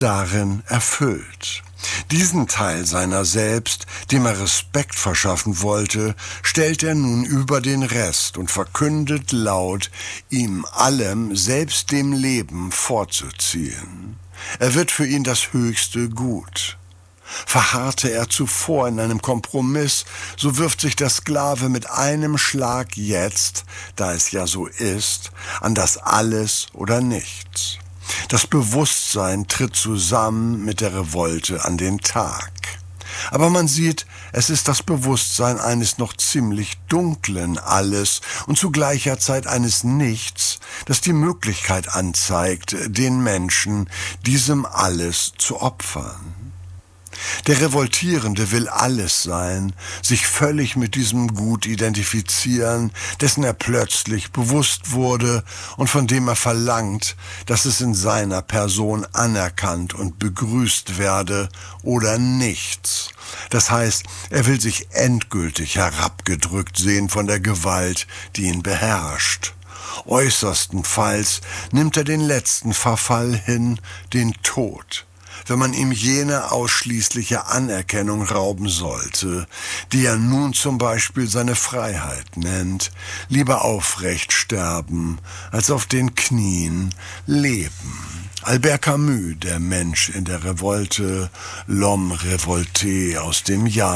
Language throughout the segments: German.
darin erfüllt. Diesen Teil seiner selbst, dem er Respekt verschaffen wollte, stellt er nun über den Rest und verkündet laut, ihm allem, selbst dem Leben, vorzuziehen. Er wird für ihn das höchste Gut. Verharrte er zuvor in einem Kompromiss, so wirft sich der Sklave mit einem Schlag jetzt, da es ja so ist, an das Alles oder Nichts. Das Bewusstsein tritt zusammen mit der Revolte an den Tag. Aber man sieht, es ist das Bewusstsein eines noch ziemlich dunklen Alles und zu gleicher Zeit eines Nichts, das die Möglichkeit anzeigt, den Menschen diesem Alles zu opfern. Der Revoltierende will alles sein, sich völlig mit diesem Gut identifizieren, dessen er plötzlich bewusst wurde und von dem er verlangt, dass es in seiner Person anerkannt und begrüßt werde oder nichts. Das heißt, er will sich endgültig herabgedrückt sehen von der Gewalt, die ihn beherrscht. Äußerstenfalls nimmt er den letzten Verfall hin, den Tod. Wenn man ihm jene ausschließliche Anerkennung rauben sollte, die er nun zum Beispiel seine Freiheit nennt, lieber aufrecht sterben, als auf den Knien leben. Albert Camus, Der Mensch in der Revolte, L'Homme Révolté aus dem Jahr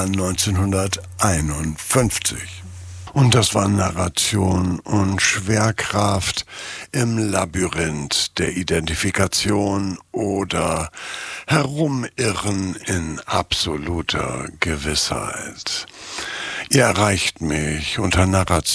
1951. Und das war Narration und Schwerkraft im Labyrinth der Identifikation oder Herumirren in absoluter Gewissheit. Ihr erreicht mich unter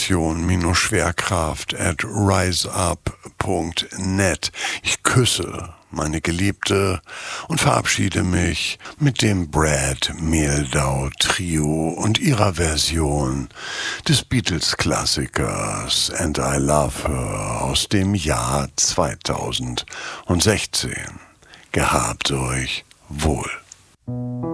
narration-schwerkraft@riseup.net. Ich küsse meine Geliebte und verabschiede mich mit dem Brad Mehldau Trio und ihrer Version des Beatles-Klassikers And I Love Her aus dem Jahr 2016. Gehabt euch wohl.